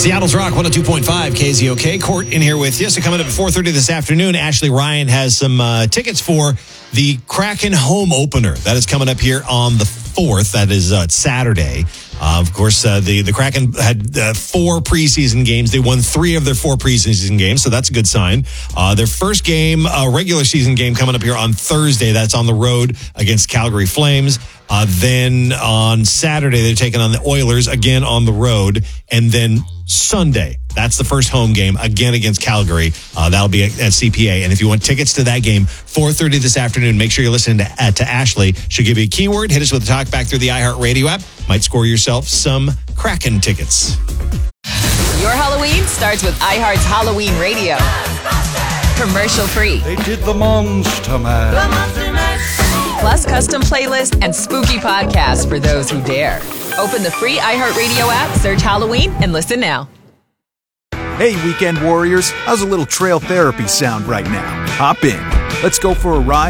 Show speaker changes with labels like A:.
A: Seattle's Rock 102.5 KZOK. Court in here with you. So coming up at 4:30 this afternoon, Ashley Ryan has some tickets for the Kraken home opener. That is coming up here on the 4th. That is Saturday. Of course, the Kraken had 4 preseason games. They won 3 of their 4 preseason games, so that's a good sign. Their first game, regular season game, coming up here on Thursday. That's on the road against Calgary Flames. Then on Saturday, they're taking on the Oilers, again on the road. And then Sunday, that's the first home game, again against Calgary. That'll be at CPA. And if you want tickets to that game, 4:30 this afternoon, make sure you're listening to Ashley. She'll give you a keyword. Hit us with a talk back through the iHeartRadio app. Might score yourself some Kraken tickets.
B: Your Halloween starts with iHeart's Halloween Radio. Commercial free.
C: They did the Monster Mash.
B: Plus custom playlist and spooky podcasts for those who dare. Open the free iHeartRadio app, search Halloween, and listen now.
D: Hey, weekend warriors, how's a little trail therapy sound right now? Hop in. Let's go for a ride